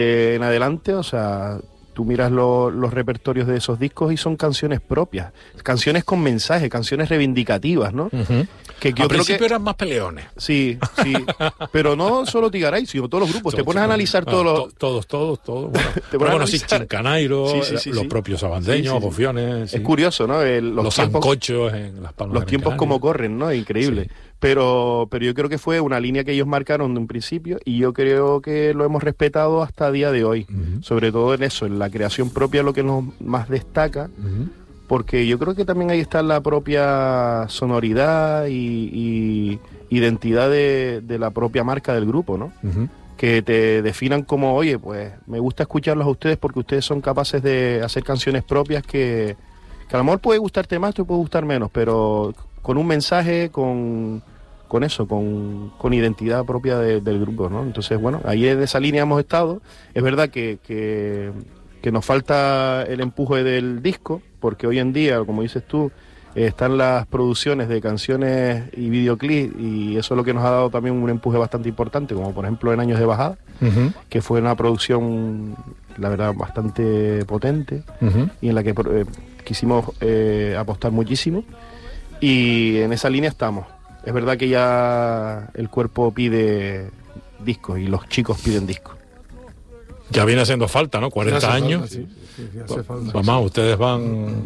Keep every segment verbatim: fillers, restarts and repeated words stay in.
en adelante, o sea, tú miras lo, los repertorios de esos discos y son canciones propias, canciones con mensaje, canciones reivindicativas, ¿no? Uh-huh. Que yo Al creo principio que eran más peleones. Sí, sí, pero no solo Tigaray, sino todos los grupos. Te pones a analizar todos los... Ah, todos, todos, todos. Bueno, te bueno, bueno sí, analizar... Chincanairo, sí, sí, sí, los sí. propios abandeños, sí, sí, sí. Bofiones. Sí. Es curioso, ¿no? El, los los tiempos, zancochos en Las Palmas. Los tiempos como corren, ¿no? Increíble. Sí. Pero, pero yo creo que fue una línea que ellos marcaron de un principio y yo creo que lo hemos respetado hasta el día de hoy. Uh-huh. Sobre todo en eso, en la creación propia, lo que nos más destaca. Uh-huh. Porque yo creo que también ahí está la propia sonoridad y, y identidad de, de la propia marca del grupo, ¿no? Uh-huh. Que te definan como, oye, pues me gusta escucharlos a ustedes porque ustedes son capaces de hacer canciones propias que, que a lo mejor puede gustarte más, te puede gustar menos, pero con un mensaje, con, con eso, con, con identidad propia de, del grupo, ¿no? Entonces, bueno, ahí en esa línea hemos estado. Es verdad que... que que nos falta el empuje del disco, porque hoy en día, como dices tú, eh, están las producciones de canciones y videoclips, y eso es lo que nos ha dado también un empuje bastante importante, como por ejemplo en Años de Bajada, uh-huh. que fue una producción, la verdad, bastante potente, uh-huh. y en la que eh, quisimos eh, apostar muchísimo, y en esa línea estamos. Es verdad que ya el cuerpo pide discos, y los chicos piden discos. Ya viene haciendo falta, ¿no? cuarenta años. Falta, sí, sí, sí, hace falta. Mamá, ustedes van...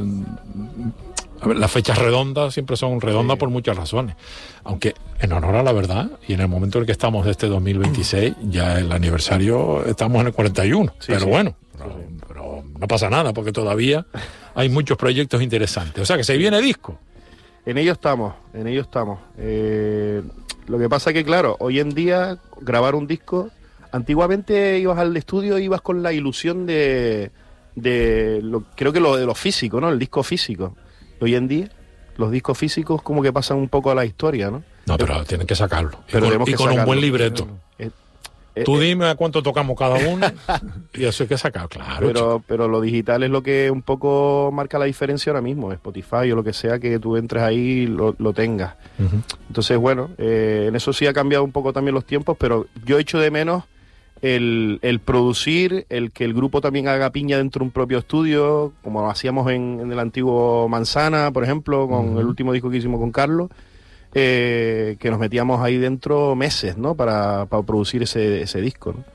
A ver, las fechas redondas siempre son redondas sí. por muchas razones. Aunque, en honor a la verdad, y en el momento en el que estamos de este dos mil veintiséis, ya el aniversario, estamos en el cuarenta y uno. Sí, pero sí. bueno, pero, pero no pasa nada, porque todavía hay muchos proyectos interesantes. O sea, que se viene disco. En ello estamos, en ello estamos. Eh, lo que pasa que, claro, hoy en día, grabar un disco... Antiguamente ibas al estudio, ibas con la ilusión de, de lo, creo que lo de lo físico, ¿no? El disco físico. Hoy en día, los discos físicos como que pasan un poco a la historia, ¿no? No, pero, pero tienen que sacarlo. Pero y con, y que con sacarlo. Un buen libreto. Eh, eh, Tú eh, dime a cuánto tocamos cada uno y eso hay que sacar, claro. Pero, pero lo digital es lo que un poco marca la diferencia ahora mismo. Spotify o lo que sea que tú entres ahí y lo, lo tengas. Uh-huh. Entonces, bueno, eh, en eso sí ha cambiado un poco también los tiempos, pero yo echo de menos El, el producir, el que el grupo también haga piña dentro de un propio estudio, como hacíamos en, en el antiguo Manzana, por ejemplo, con uh-huh. el último disco que hicimos con Carlos, eh, que nos metíamos ahí dentro meses, ¿no? Para, para producir ese, ese disco, ¿no?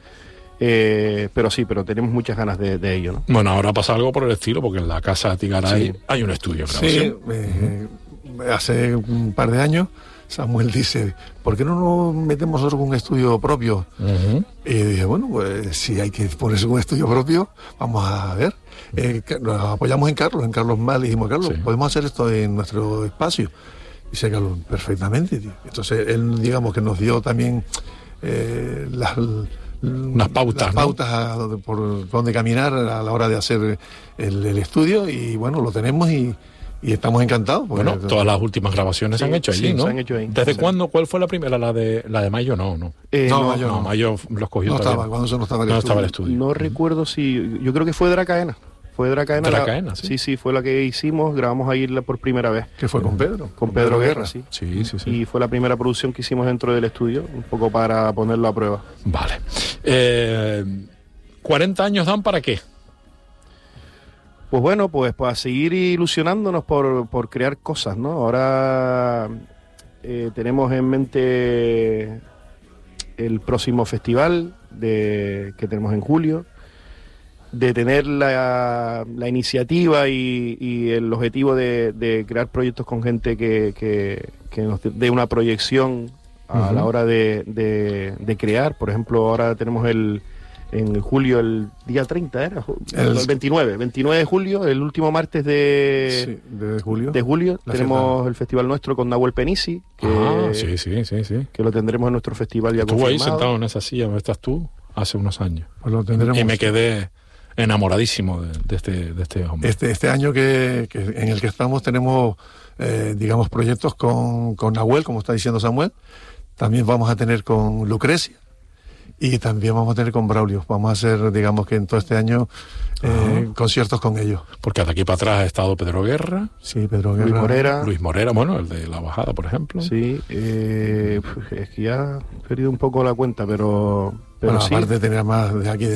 Eh, pero sí, pero tenemos muchas ganas de, de ello, ¿no? Bueno, ahora pasa algo por el estilo, porque en la casa de Tigaray sí. hay un estudio. Sí, eh, hace un par de años Samuel dice, ¿por qué no nos metemos nosotros con un estudio propio? Uh-huh. Y dije, bueno, pues si hay que ponerse con un estudio propio, vamos a ver. Eh, nos apoyamos en Carlos, en Carlos Mal, y dijimos, Carlos, sí. podemos hacer esto en nuestro espacio. Y dice Carlos, perfectamente, tío. Entonces él, digamos, que nos dio también eh, las... unas pautas, las pautas ¿no? a, por donde caminar a la hora de hacer el, el estudio, y bueno, lo tenemos y Y estamos encantados. Bueno, el... todas las últimas grabaciones sí, se han hecho allí, sí, ¿no? Se han hecho ahí. ¿Desde sí. cuándo? ¿Cuál fue la primera? ¿La de la de Mayo? No, no. Eh, no, no, Mayo no. no. Mayo los cogió no todavía. estaba, cuando eso no estaba el no estudio. estaba el estudio. No recuerdo si... Yo creo que fue Dracaena. Fue Dracaena. Dracaena, la... sí. Sí, sí, fue la que hicimos. Grabamos ahí la por primera vez. ¿Qué fue con Pedro? Con Pedro, Pedro Guerra, Guerra, sí. Sí, sí, sí. Y fue la primera producción que hicimos dentro del estudio, un poco para ponerlo a prueba. Vale. Eh, ¿cuarenta años dan para qué? Pues bueno, pues para seguir ilusionándonos por, por crear cosas, ¿no? Ahora eh, tenemos en mente el próximo festival de, que tenemos en julio, de tener la, la iniciativa y, y el objetivo de, de crear proyectos con gente que, que, que nos dé una proyección a uh-huh. la hora de, de, de crear. Por ejemplo, ahora tenemos el... en julio, el día treinta era, el, el veintinueve, veintinueve de julio, el último martes de, sí, de julio, de julio tenemos fiesta. El festival nuestro con Nahuel Penisi, que, ah, sí, sí, sí, sí. que lo tendremos en nuestro festival ya Estuvo confirmado. ahí sentado en esa silla donde estás tú hace unos años. Pues lo tendremos. Y me quedé enamoradísimo de, de, este, de este hombre. Este, este año que, que en el que estamos tenemos, eh, digamos, proyectos con, con Nahuel, como está diciendo Samuel. También vamos a tener con Lucrecia. Y también vamos a tener con Braulio. Vamos a hacer, digamos que en todo este año, eh, conciertos con ellos. Porque de aquí para atrás ha estado Pedro Guerra. Sí, Pedro Guerra. Luis Morera. Luis Morera, bueno, el de La Bajada, por ejemplo. Sí, eh, es que ya he perdido un poco la cuenta, pero Pero bueno, sí. aparte de tener más de aquí